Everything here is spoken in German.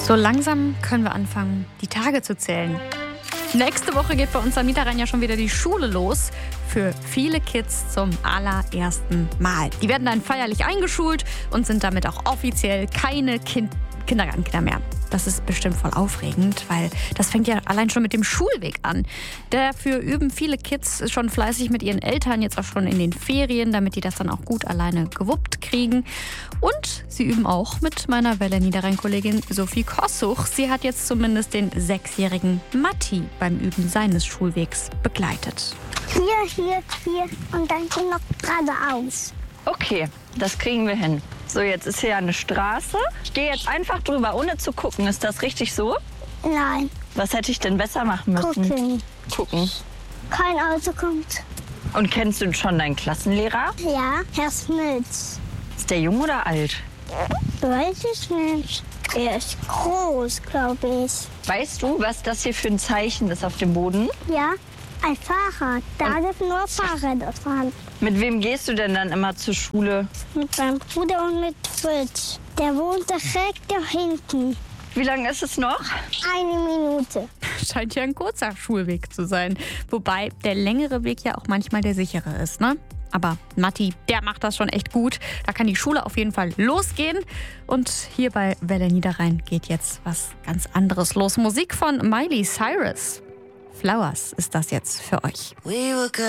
So langsam können wir anfangen, die Tage zu zählen. Nächste Woche geht bei uns am Niederrhein ja schon wieder die Schule los. Für viele Kids zum allerersten Mal. Die werden dann feierlich eingeschult und sind damit auch offiziell keine Kindergartenkinder mehr. Das ist bestimmt voll aufregend, weil das fängt ja allein schon mit dem Schulweg an. Dafür üben viele Kids schon fleißig mit ihren Eltern, jetzt auch schon in den Ferien, damit die das dann auch gut alleine gewuppt kriegen. Und sie üben auch mit meiner Welle Niederrhein-Kollegin Sophie Kossuch. Sie hat jetzt zumindest den 6-jährigen Matti beim Üben seines Schulwegs begleitet. Hier und dann noch geradeaus. Okay, das kriegen wir hin. So, jetzt ist hier eine Straße. Ich gehe jetzt einfach drüber, ohne zu gucken. Ist das richtig so? Nein, Was hätte ich denn besser machen müssen? gucken. Kein Auto kommt. Und kennst du schon deinen Klassenlehrer? Ja, Herr Smits. Ist der jung oder alt? Weiß ich nicht. Er ist groß, glaube ich. Weißt du, was das hier für ein Zeichen ist auf dem Boden? Ja, ein Fahrrad. Da sind nur Fahrräder fahren. Mit wem gehst du denn dann immer zur Schule? Mit meinem Bruder und mit Fritz. Der wohnt direkt da hinten. Wie lange ist es noch? 1 Minute. Scheint ja ein kurzer Schulweg zu sein. Wobei der längere Weg ja auch manchmal der sichere ist, ne? Aber Matti, der macht das schon echt gut. Da kann die Schule auf jeden Fall losgehen. Und hier bei Welle Niederrhein geht jetzt was ganz anderes los. Musik von Miley Cyrus. Flowers ist das jetzt für euch.